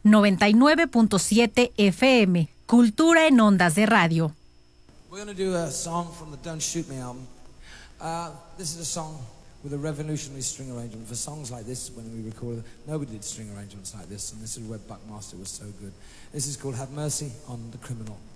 99.7 FM. Cultura en ondas de radio. We're going to do a song from the Don't Shoot Me album. This is a song with a revolutionary string arrangement. For songs like this, when we recorded, nobody did string arrangements like this, and this is where Buckmaster was so good. This is called Have Mercy on the Criminal.